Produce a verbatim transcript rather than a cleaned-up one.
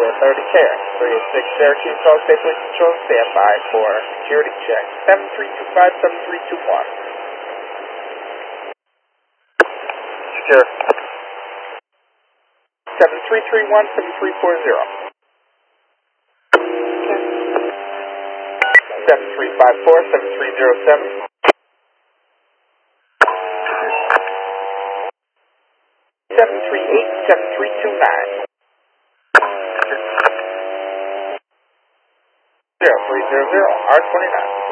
Kilo thirty care. three eight six Syracuse, call safely control, stand by for security check. seven three two five, seven three two one. Secure. seven three three one, seven three four zero. seven three five four, seven three zero seven. seven three eight, seven three two nine. zero three zero zero, R twenty-nine.